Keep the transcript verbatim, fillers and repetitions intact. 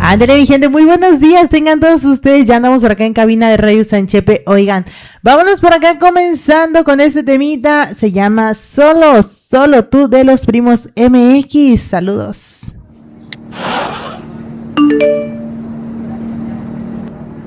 Ándale, mi gente, muy buenos días, tengan todos ustedes, ya andamos por acá en cabina de Radio Sanchepe. Oigan, vámonos por acá comenzando con este temita, se llama Solo, Solo Tú de los Primos M X, saludos.